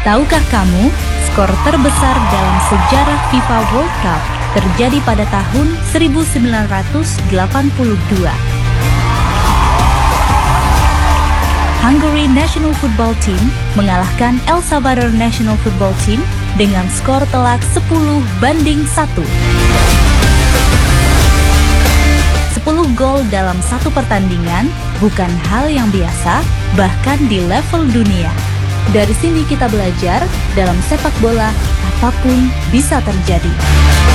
Tahukah kamu, skor terbesar dalam sejarah FIFA World Cup terjadi pada tahun 1982. Hungary National Football Team mengalahkan El Salvador National Football Team dengan skor telak 10-1. 10 gol dalam satu pertandingan bukan hal yang biasa, bahkan di level dunia. Dari sini kita belajar, dalam sepak bola apapun bisa terjadi.